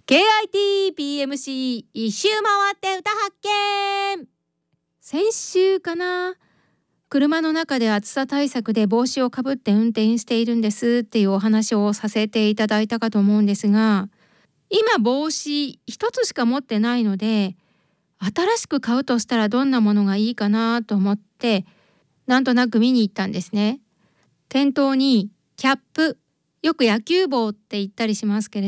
KITPMC 一周回って歌発見。先週かな、車の中で暑さ対策で帽子をかぶって運転しているんですっていうお話をさせていただいたかと思うんですが、今帽子一つしか持ってないので、新しく買うとしたらどんなものがいいかなと思って、なんとなく見に行ったんですね。店頭にキャップ、よく野球帽って言ったりしますけれ